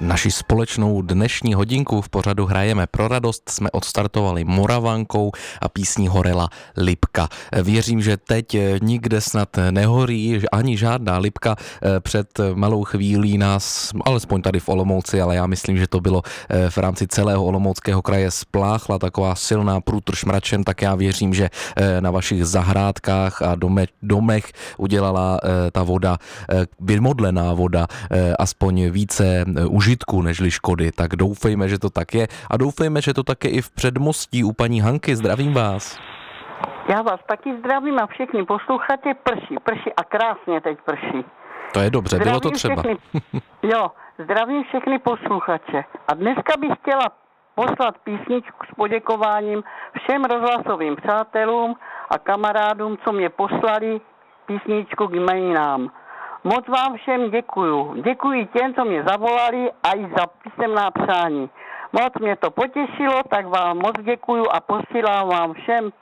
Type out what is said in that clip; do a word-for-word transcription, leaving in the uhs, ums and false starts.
Naši společnou dnešní hodinku v pořadu Hrajeme pro radost jsme odstartovali Moravankou a písní Horela Lipka. Věřím, že teď nikde snad nehorí ani žádná lipka. Před malou chvílí nás, alespoň tady v Olomouci, ale já myslím, že to bylo v rámci celého Olomouckého kraje, spláchla taková silná průtrž mračen, tak já věřím, že na vašich zahrádkách a dome, domech udělala ta voda, vymodlená voda, aspoň více užitku nežli škody, tak doufejme, že to tak je a doufejme, že to tak je i v Předmostí u paní Hanky. Zdravím vás. Já vás taky zdravím a všichni posloucháte, prší, prší a krásně teď prší. To je dobře, zdravím, bylo to třeba. Všechny, jo, zdravím všechny posluchače. A dneska bych chtěla poslat písničku s poděkováním všem rozhlasovým přátelům a kamarádům, co mě poslali písničku k jméninám. Moc vám všem děkuju. Děkuji těm, co mě zavolali a i za písemná přání. Moc mě to potěšilo, tak vám moc děkuju a posílám vám všem